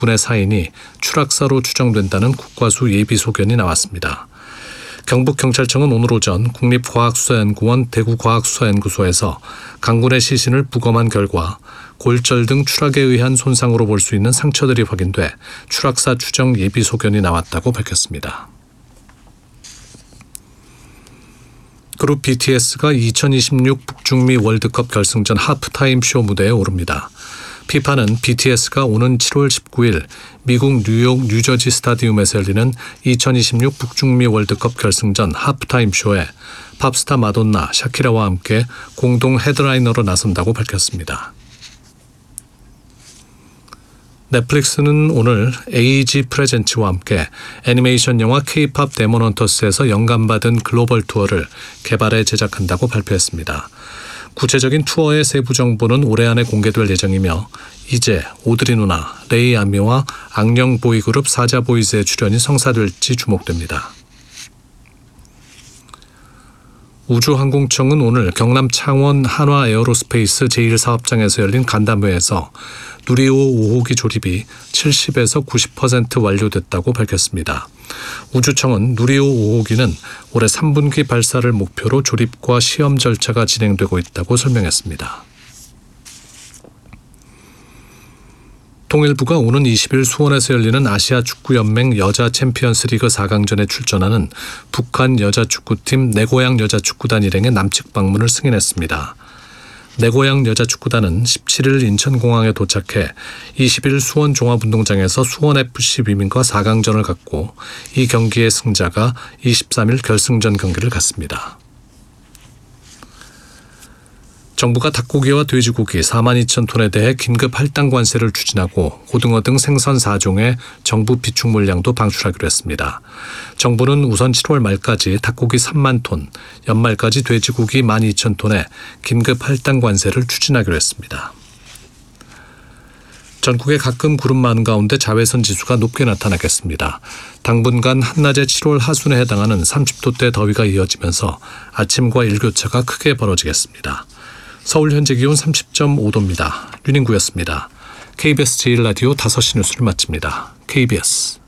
군의 사인이 추락사로 추정된다는 국과수 예비 소견이 나왔습니다. 경북경찰청은 오늘 오전 국립과학수사연구원 대구과학수사연구소에서 강군의 시신을 부검한 결과 골절 등 추락에 의한 손상으로 볼 수 있는 상처들이 확인돼 추락사 추정 예비 소견이 나왔다고 밝혔습니다. 그룹 BTS가 2026 북중미 월드컵 결승전 하프타임 쇼 무대에 오릅니다. 피파는 BTS가 오는 7월 19일 미국 뉴욕 뉴저지 스타디움에서 열리는 2026 북중미 월드컵 결승전 하프타임 쇼에 팝스타 마돈나, 샤키라와 함께 공동 헤드라이너로 나선다고 밝혔습니다. 넷플릭스는 오늘 AEG 프레젠츠와 함께 애니메이션 영화 K-POP 데몬 헌터스에서 영감받은 글로벌 투어를 개발해 제작한다고 발표했습니다. 구체적인 투어의 세부 정보는 올해 안에 공개될 예정이며 이제 오드리 누나, 레이 아미와 악령 보이그룹 사자보이즈의 출연이 성사될지 주목됩니다. 우주항공청은 오늘 경남 창원 한화에어로스페이스 제1사업장에서 열린 간담회에서 누리호 5호기 조립이 70에서 90% 완료됐다고 밝혔습니다. 우주청은 누리호 5호기는 올해 3분기 발사를 목표로 조립과 시험 절차가 진행되고 있다고 설명했습니다. 통일부가 오는 20일 수원에서 열리는 아시아 축구연맹 여자 챔피언스 리그 4강전에 출전하는 북한 여자축구팀 내고양 여자축구단 일행의 남측 방문을 승인했습니다. 내고양 여자축구단은 17일 인천공항에 도착해 20일 수원 종합운동장에서 수원FC 위민과 4강전을 갖고 이 경기의 승자가 23일 결승전 경기를 갖습니다. 정부가 닭고기와 돼지고기 42,000톤에 대해 긴급 할당 관세를 추진하고 고등어 등 생선 4종의 정부 비축 물량도 방출하기로 했습니다. 정부는 우선 7월 말까지 닭고기 3만 톤, 연말까지 돼지고기 12,000톤에 긴급 할당 관세를 추진하기로 했습니다. 전국에 가끔 구름 많은 가운데 자외선 지수가 높게 나타나겠습니다. 당분간 한낮에 7월 하순에 해당하는 30도대 더위가 이어지면서 아침과 일교차가 크게 벌어지겠습니다. 서울 현재 기온 30.5도입니다. 윤인구였습니다. KBS 제1라디오 5시 뉴스를 마칩니다. KBS